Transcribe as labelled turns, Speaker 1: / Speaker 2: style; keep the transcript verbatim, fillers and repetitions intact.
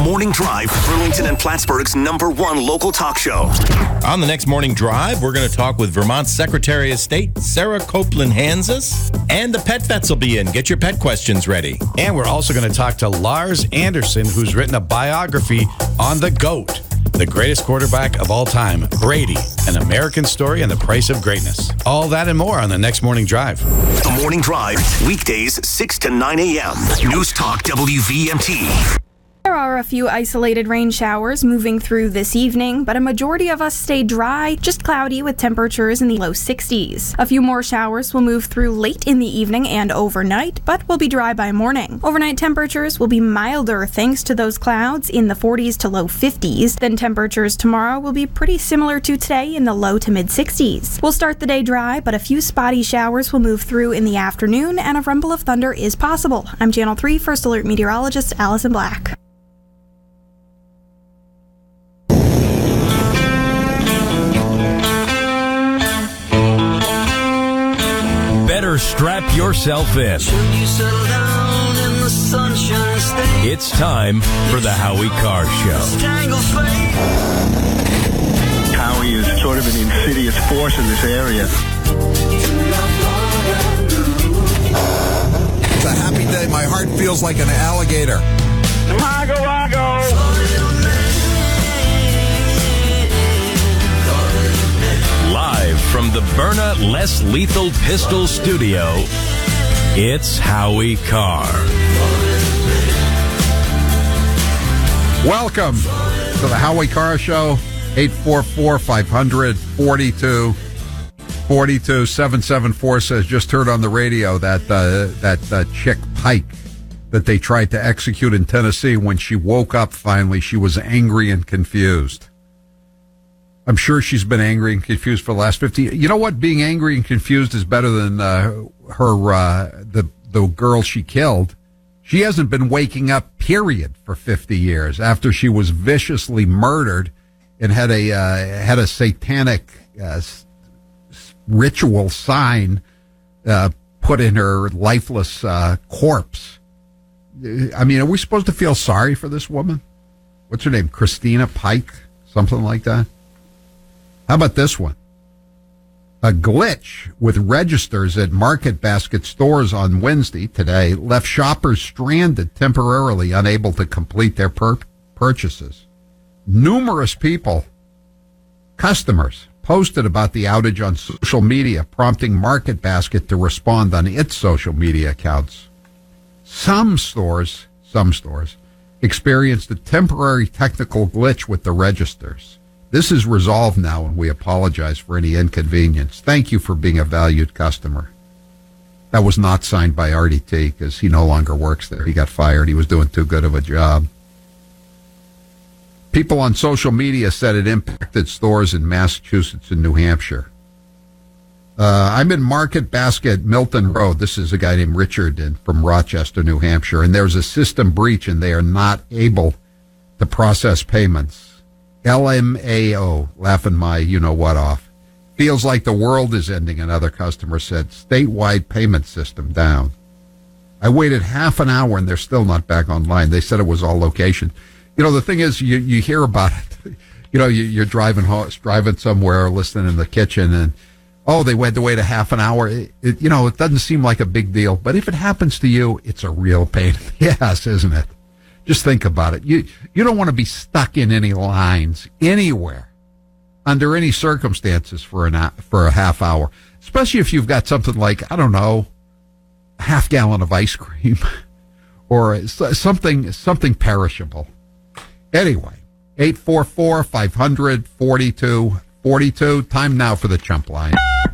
Speaker 1: Morning Drive, Burlington and Plattsburgh's number one local talk show.
Speaker 2: On the next Morning Drive, we're going to talk with Vermont Secretary of State Sarah Copeland-Hanses, and the pet vets will be in. Get your pet questions ready.
Speaker 3: And we're also going to talk to Lars Anderson, who's written a biography on the GOAT, the greatest quarterback of all time, Brady, an American story and the price of greatness. All that and more on the next Morning Drive.
Speaker 1: The Morning Drive, weekdays six to nine a.m. News Talk W V M T.
Speaker 4: There are a few isolated rain showers moving through this evening, but a majority of us stay dry, just cloudy with temperatures in the low sixties. A few more showers will move through late in the evening and overnight, but will be dry by morning. Overnight temperatures will be milder thanks to those clouds in the forties to low fifties. Then temperatures tomorrow will be pretty similar to today in the low to mid sixties. We'll start the day dry, but a few spotty showers will move through in the afternoon, and a rumble of thunder is possible. I'm Channel three First Alert meteorologist Allison Black.
Speaker 5: Better strap yourself in. It's time for the Howie Carr Show.
Speaker 6: Howie is sort of an insidious force in this area.
Speaker 7: It's a happy day. My heart feels like an alligator.
Speaker 6: Rago, rago.
Speaker 5: Live from the Byrna Less Lethal Pistol Studio, it's Howie Carr.
Speaker 7: Welcome to the Howie Carr Show. eight four four, five hundred, forty-two forty-two. seven seven four says, just heard on the radio that uh, that uh, chick Pike that they tried to execute in Tennessee. When she woke up finally, she was angry and confused. I'm sure she's been angry and confused for the last fifty years. You know what? Being angry and confused is better than uh, her, uh, the, the girl she killed. She hasn't been waking up, period, for fifty years after she was viciously murdered and had a, uh, had a satanic uh, ritual sign uh, put in her lifeless uh, corpse. I mean, are we supposed to feel sorry for this woman? What's her name? Christina Pike? Something like that? How about this one? A glitch with registers at Market Basket stores on Wednesday today left shoppers stranded, temporarily unable to complete their pur- purchases. Numerous people, customers, posted about the outage on social media, prompting Market Basket to respond on its social media accounts. Some stores, some stores, experienced a temporary technical glitch with the registers. This is resolved now, and we apologize for any inconvenience. Thank you for being a valued customer. That was not signed by R D T because he no longer works there. He got fired. He was doing too good of a job. People on social media said it impacted stores in Massachusetts and New Hampshire. Uh, I'm in Market Basket, Milton Road. This is a guy named Richard in, from Rochester, New Hampshire, and there's a system breach, and they are not able to process payments. L M A O, laughing my you-know-what off. Feels like the world is ending, another customer said. Statewide payment system down. I waited half an hour, and they're still not back online. They said it was all location. You know, the thing is, you, you hear about it. You know, you, you're driving home, driving somewhere, listening in the kitchen, and, oh, they had to wait a half an hour. It, it, you know, it doesn't seem like a big deal. But if it happens to you, it's a real pain in the ass, isn't it? Just think about it. You you don't want to be stuck in any lines anywhere under any circumstances for an for a half hour, especially if you've got something like, I don't know, a half gallon of ice cream or something something perishable. Anyway, eight four four, five hundred, forty-two forty-two. Time now for the Chump Line.